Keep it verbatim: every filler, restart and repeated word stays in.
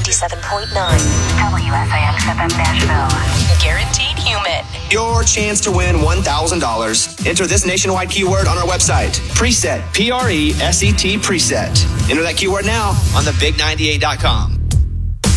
ninety-seven point nine. W S I X F M Nashville. Guaranteed human. Your chance to win one thousand dollars. Enter this nationwide keyword on our website. Preset. P R E S E T preset. Enter that keyword now on the big ninety-eight dot com.